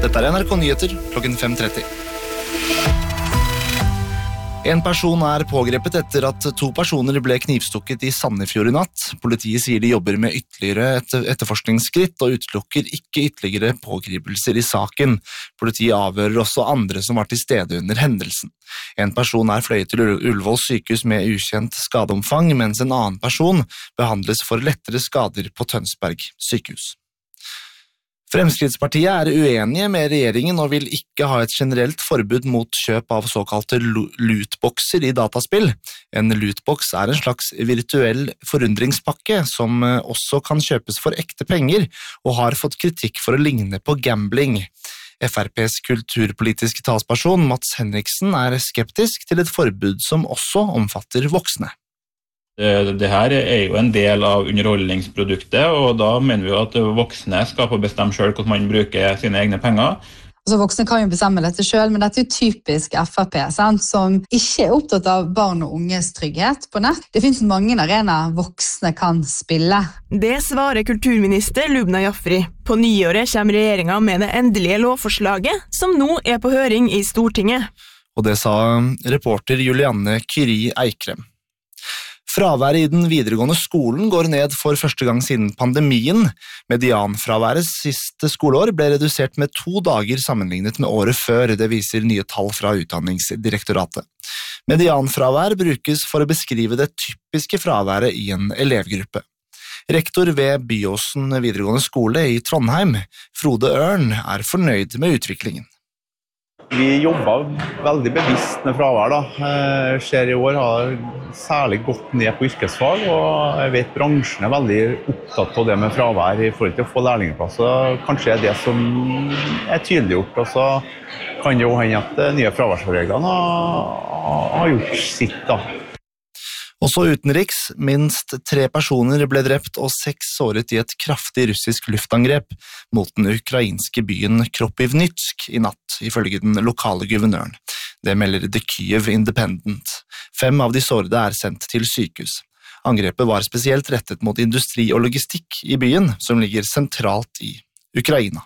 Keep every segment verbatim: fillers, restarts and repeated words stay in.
Dette er N R K Nyheter klokken fem tretti. En person er pågrepet etter at to personer ble knivstukket i Sandefjord i natt. Politiet sier de jobber med ytterligere etter etterforskningsskritt og utelukker ikke ytterligere pågripelser i saken. Politiet avhører også andre som var til stede under hendelsen. En person er fløyet til Ullevål sykehus med ukjent skadeomfang, mens en annen person behandles for lettere skader på Tønsberg sykehus. Fremskrittspartiet er uenige med regjeringen og vil ikke ha et generelt forbud mot kjøp av såkalte lootboxer i dataspill. En lootbox er en slags virtuell forundringspakke som også kan kjøpes for ekte penger og har fått kritikk for å ligne på gambling. F R P's kulturpolitiske talsperson Mats Henriksen er skeptisk til et forbud som også omfatter voksne. Det her er jo en del av underholdningsproduktet, og da mener vi jo at voksne skal få bestemme selv hvordan man bruker sine egne penger. Altså, voksne kan jo bestemme dette selv, men dette er jo typisk F R P, sant? Som ikke er opptatt av barn og unges trygghet på nett. Det finnes mange arenaer voksne kan spille. Det svarer kulturminister Lubna Jafri. På nyåret kommer regjeringen med det endelige lovforslaget, som nå er på høring i Stortinget. Og det sa reporter Julianne Kyri Eikrem. Fraværet i den videregående skolen går ned for første gang siden pandemien. Medianfraværet siste skoleår ble redusert med to dager sammenlignet med året før, det viser nye tall fra Utdanningsdirektoratet. Medianfravær brukes for å beskrive det typiske fraværet i en elevgruppe. Rektor ved Byåsen videregående skole i Trondheim, Frode Ørn, er fornøyd med utviklingen. Vi jobber veldig bevisst med fravær. Da. Jeg ser i år har særlig gått ned på yrkesfag, og jeg vet bransjen er veldig opptatt av det med fravær i forhold til å få lærlingplasser. Kanskje er det som er tydeliggjort, og så kan det jo hende at nye fraværsreglene har gjort sitt. Da. Også utenriks, minst tre personer ble drept og seks såret i et kraftig russisk luftangrep mot den ukrainske byen Kropivnytsk i natt, ifølge den lokale guvernøren. Det melder The Kyiv Independent. Fem av de sårede er sendt til sykehus. Angrepet var spesielt rettet mot industri og logistikk i byen, som ligger sentralt i Ukraina.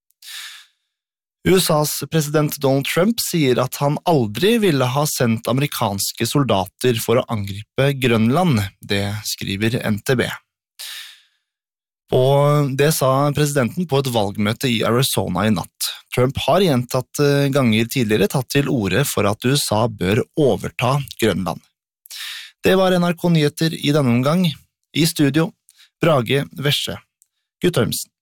U S A's president Donald Trump sier at han aldri ville ha sendt amerikanske soldater for å angripe Grønland, det skriver N T B. Og det sa presidenten på et valgmøte i Arizona i natt. Trump har gjentatt ganger tidligere tatt til orde for at U S A bør overta Grønland. Det var N R K Nyheter i denne omgang. I studio, Brage Vesje, Guttormsen.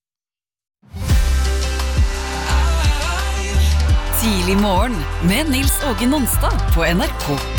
Tidlig morgen med Nils Åge Nonstad på N R K